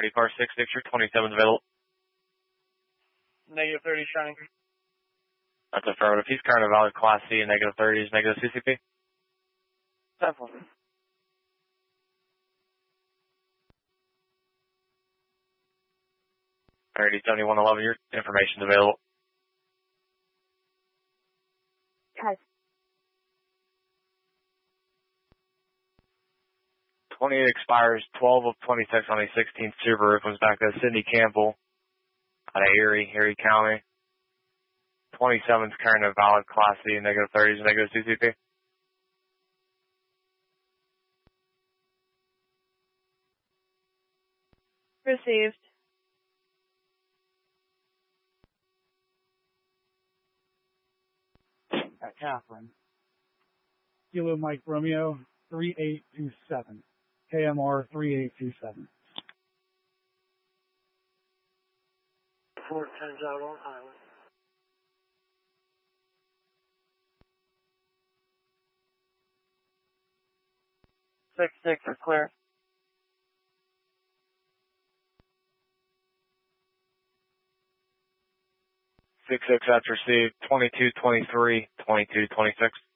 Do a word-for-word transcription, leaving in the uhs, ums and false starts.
Ready car six six, your twenty-seven's available. Negative thirty shining. That's affirmative. He's current and valid Class C and negative thirty is negative C C P. Definitely. Alrighty, seventy-one eleven, your information's available. Guys. twenty-eight expires twelve of twenty-six on a sixteenth Subaru. Comes back to Sydney Campbell out of Erie, Erie County. twenty-seven's current and valid Class C and negative thirty is negative C C P. Received. At Catherine. Kilo Mike Romeo, three eight two seven. K M R three eight two seven. Four turns out on island. Six six are clear. six six, that's received. twenty-two twenty-three, twenty-two twenty-six.